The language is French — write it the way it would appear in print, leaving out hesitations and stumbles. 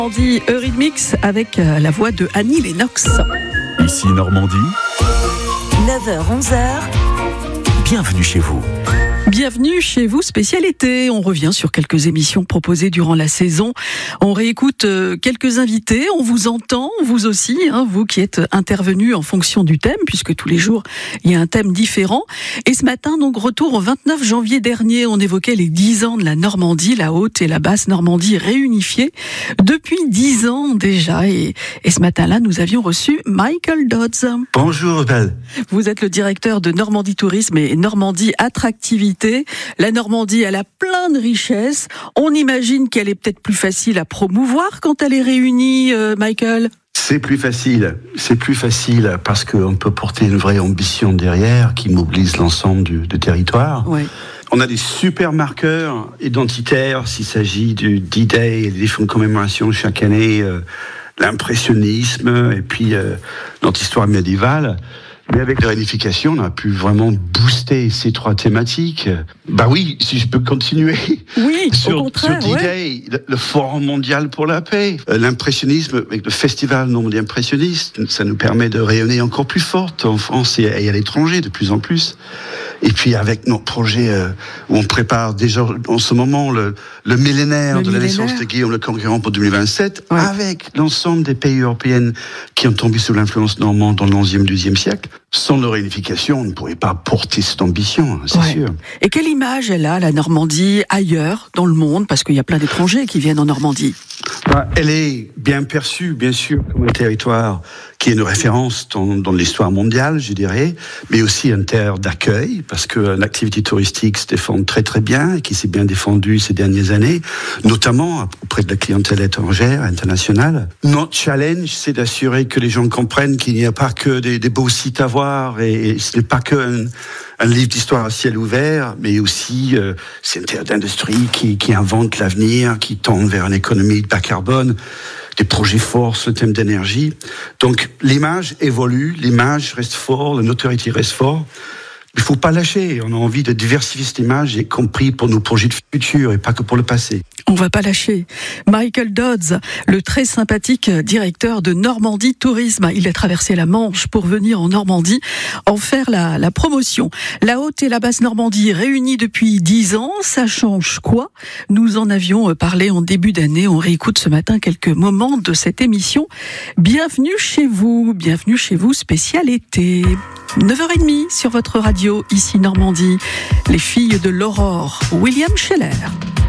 Normandie Eurythmics avec la voix de Annie Lennox. Ici Normandie. 9h-11h. Bienvenue chez vous. Bienvenue chez vous, spécial été. On revient sur quelques émissions proposées durant la saison. On réécoute quelques invités. On vous entend, vous aussi, vous qui êtes intervenus en fonction du thème, puisque tous les jours, il y a un thème différent. Et ce matin, donc, retour au 29 janvier dernier, on évoquait les 10 ans de la Normandie, la haute et la basse Normandie réunifiées. Depuis 10 ans déjà. Et ce matin-là, nous avions reçu Michael Dodds. Bonjour, Belle. Vous êtes le directeur de Normandie Tourisme et Normandie Attractivité. La Normandie, elle a plein de richesses. On imagine qu'elle est peut-être plus facile à promouvoir quand elle est réunie, Michael. C'est plus facile parce qu'on peut porter une vraie ambition derrière qui mobilise l'ensemble du territoire. Ouais. On a des super marqueurs identitaires s'il s'agit du D-Day et des différentes commémorations chaque année, l'impressionnisme et puis notre histoire médiévale. Mais avec la réunification, on a pu vraiment booster ces trois thématiques. Bah oui, si je peux continuer. Oui, sur au contraire, D-Day, le Forum mondial pour la paix, l'impressionnisme avec le Festival Normandie impressionniste, ça nous permet de rayonner encore plus fort en France et à l'étranger de plus en plus. Et puis avec notre projet où on prépare déjà en ce moment le millénaire de la naissance de Guillaume le Conquérant pour 2027, ouais. Avec l'ensemble des pays européens qui ont tombé sous l'influence normande dans le 11e, 12e siècle. Sans leur réunification, on ne pourrait pas porter cette ambition, c'est sûr. Et quelle image elle a, la Normandie, ailleurs, dans le monde, parce qu'il y a plein d'étrangers qui viennent en Normandie? Elle est bien perçue, bien sûr, comme un territoire qui est une référence dans l'histoire mondiale, je dirais, mais aussi une terre d'accueil, parce que l'activité touristique se défend très très bien, et qui s'est bien défendue ces dernières années, notamment auprès de la clientèle étrangère, internationale. Notre challenge, c'est d'assurer que les gens comprennent qu'il n'y a pas que des beaux sites à voir, et ce n'est pas que un livre d'histoire à ciel ouvert, mais aussi c'est une terre d'industrie qui invente l'avenir, qui tend vers une économie bas carbone, des projets forts sur le thème d'énergie. Donc l'image évolue, l'image reste forte, la notoriété reste forte. Il ne faut pas lâcher, on a envie de diversifier cette image, y compris pour nos projets de futur et pas que pour le passé. On va pas lâcher. Michael Dodds, le très sympathique directeur de Normandie Tourisme. Il a traversé la Manche pour venir en Normandie en faire la promotion. La haute et la basse Normandie réunies depuis 10 ans, ça change quoi? Nous en avions parlé en début d'année. On réécoute ce matin quelques moments de cette émission. Bienvenue chez vous, spécial été. 9h30 sur votre radio, ici Normandie. Les filles de l'aurore, William Scheller.